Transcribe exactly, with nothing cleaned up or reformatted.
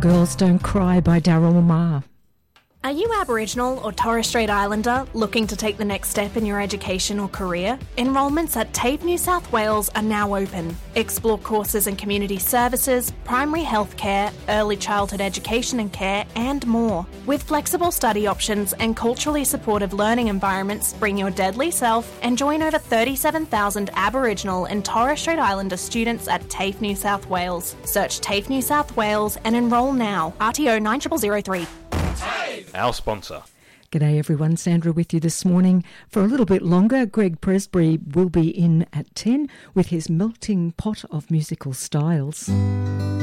Girls Don't Cry by Daryl Marr. Are you Aboriginal or Torres Strait Islander looking to take the next step in your education or career? Enrolments at TAFE New South Wales are now open. Explore courses in community services, primary health care, early childhood education and care, and more. With flexible study options and culturally supportive learning environments, bring your deadly self and join over thirty-seven thousand Aboriginal and Torres Strait Islander students at TAFE New South Wales. Search TAFE New South Wales and enrol now. R T O nine zero zero zero three. Our sponsor. G'day everyone, Sandra with you this morning. For a little bit longer, Greg Presbury will be in at ten with his melting pot of musical styles.